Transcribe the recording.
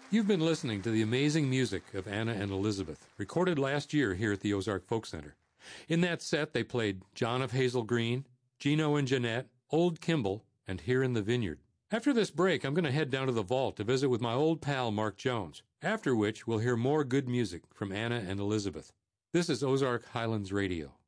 You've been listening to the amazing music of Anna and Elizabeth, recorded last year here at the Ozark Folk Center. In that set, they played John of Hazel Green, Gino and Jeanette, Old Kimball, and Here in the Vineyard. After this break, I'm going to head down to the vault to visit with my old pal Mark Jones, after which we'll hear more good music from Anna and Elizabeth. This is Ozark Highlands Radio.